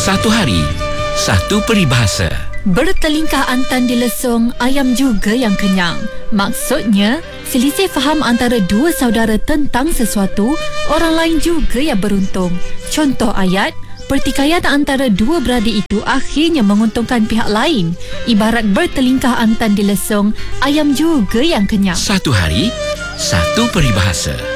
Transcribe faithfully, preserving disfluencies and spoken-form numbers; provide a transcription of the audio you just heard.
Satu hari, satu peribahasa. Bertelingkah antan di lesung, ayam juga yang kenyang. Maksudnya, selisih faham antara dua saudara tentang sesuatu, orang lain juga yang beruntung. Contoh ayat, pertikaian antara dua beradik itu akhirnya menguntungkan pihak lain. Ibarat bertelingkah antan di lesung, ayam juga yang kenyang. Satu hari, satu peribahasa.